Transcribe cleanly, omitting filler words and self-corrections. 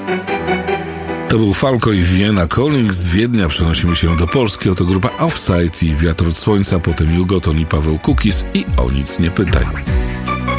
To był Falco i Vienna Calling. Z Wiednia przenosimy się do Polski. Oto grupa Offside i Wiatr od Słońca, potem Jugoton i Paweł Kukis i O nic nie pytaj.